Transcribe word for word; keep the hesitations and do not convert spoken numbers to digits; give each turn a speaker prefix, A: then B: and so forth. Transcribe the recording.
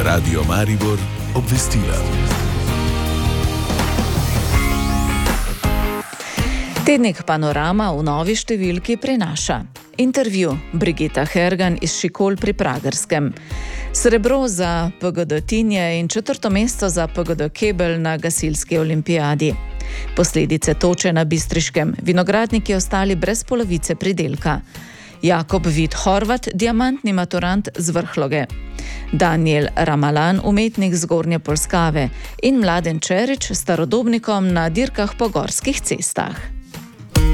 A: Radio Maribor obvestila.
B: Tednik Panorama v novi številki prinaša intervju Brigita Hergan iz Šikol pri Pragerskem, srebro za P G D Tinje in četrto mesto za P G D Kebelj na gasilski olimpijadi. Posledice toče na Bistriškem, vinogradniki ostali brez polovice pridelka. Jakob Vid Horvat, diamantni maturant z Vrhloge. Daniel Ramalan, umetnik z Gornje Polskave in Mladen Čerič, starodobnikom na dirkah po gorskih cestah.